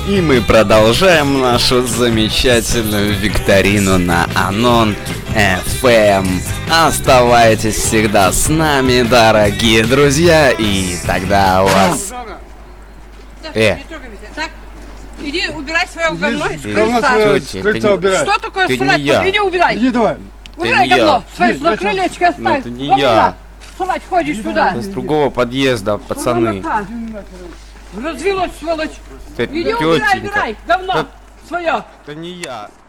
И мы продолжаем нашу замечательную викторину на Анон FM. Оставайтесь всегда с нами, дорогие друзья, и тогда у вас... Так, иди убирай свое говно из крыльца. крыльца. Что такое срать? Иди убирай. Иди давай. Убирай говно. Свои на крылечко оставь. это не я. Срать ходишь сюда. С другого подъезда, пацаны. Развелось, сволочь. Это Иди убирай, тетенька. убирай говно свое. Это не я.